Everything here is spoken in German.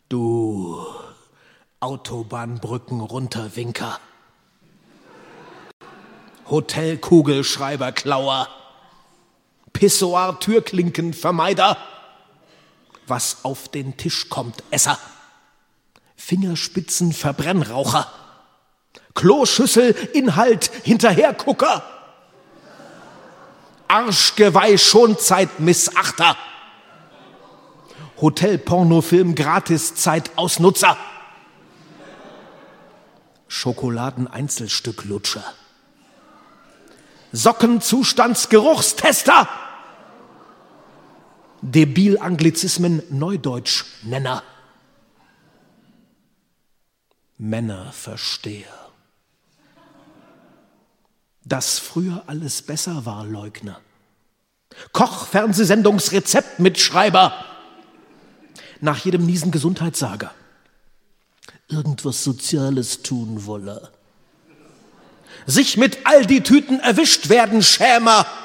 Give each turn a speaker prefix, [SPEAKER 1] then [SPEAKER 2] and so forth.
[SPEAKER 1] Du Autobahnbrücken runterwinker, Hotelkugelschreiberklauer, Pissoir-Türklinkenvermeider, was auf den Tisch kommt, Esser, Fingerspitzen-Verbrennraucher, Kloschüssel-Inhalt Hinterhergucker, Arschgeweih-Schonzeit-Missachter, Hotel-Pornofilm-Gratis-Zeit-Ausnutzer, Schokoladen-Einzelstück-Lutscher, Sockenzustandsgeruchstester, Debil-Anglizismen Neudeutsch-Nenner, Männerversteher. Dass früher alles besser war, Leugner. Koch-Fernsehsendungsrezeptmitschreiber. Nach jedem miesen Gesundheitssager. Irgendwas Soziales tun wolle. Sich mit Aldi-Tüten erwischt werden, Schämer.